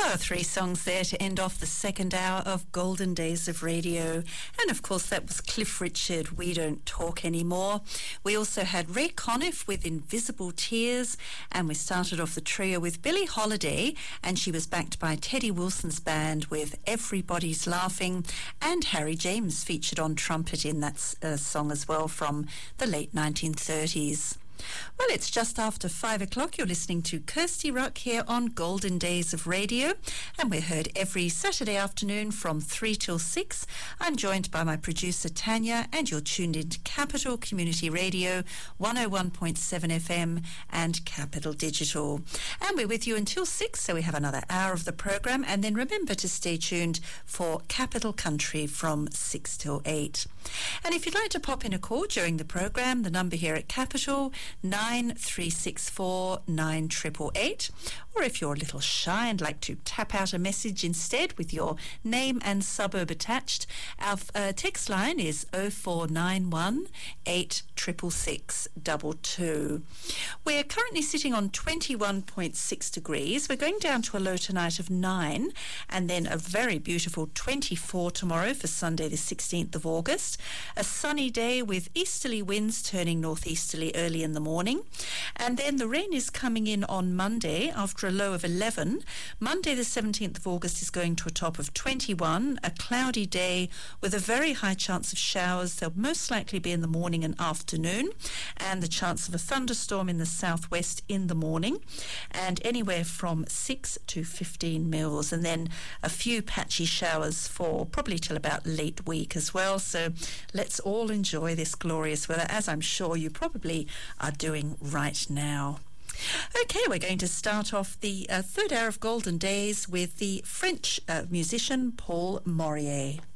Oh, three songs there to end off the second hour of Golden Days of Radio. And of course, that was Cliff Richard, We Don't Talk Anymore. We also had Ray Conniff with Invisible Tears. And we started off the trio with Billie Holiday. And she was backed by Teddy Wilson's band with Everybody's Laughing. And Harry James featured on trumpet in that song as well from the late 1930s. Well, it's just after 5 o'clock. You're listening to Kirsty Ruck here on Golden Days of Radio, and we're heard every Saturday afternoon from 3 till 6. I'm joined by my producer Tanya, and you're tuned into Capital Community Radio, 101.7 FM and Capital Digital. And we're with you until 6, so we have another hour of the programme, and then remember to stay tuned for Capital Country from 6 till 8. And if you'd like to pop in a call during the programme, the number here at Capital 9364 9888, or if you're a little shy and like to tap out a message instead with your name and suburb attached, our text line is 0491 866 22. We're currently sitting on 21.6 degrees. We're going down to a low tonight of 9, and then a very beautiful 24 tomorrow for Sunday the 16th of August. A sunny day with easterly winds turning northeasterly early in the morning, and then the rain is coming in on Monday after a low of 11. Monday the 17th of August is going to a top of 21, a cloudy day with a very high chance of showers. They'll most likely be in the morning and afternoon, and the chance of a thunderstorm in the southwest in the morning, and anywhere from 6 to 15 mils, and then a few patchy showers for probably till about late week as well. So let's all enjoy this glorious weather, as I'm sure you probably are doing right now. Okay, we're going to start off the third hour of Golden Days with the French musician Paul Morier.